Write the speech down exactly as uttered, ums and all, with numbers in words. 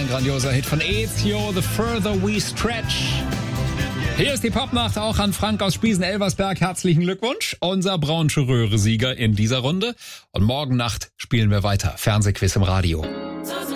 ein grandioser Hit von Ezio, The Further We Stretch. Hier ist die Popnacht auch an Frank aus Spiesen-Elversberg. Herzlichen Glückwunsch, unser Braunsche Röhre-Sieger in dieser Runde. Und morgen Nacht spielen wir weiter. Fernsehquiz im Radio.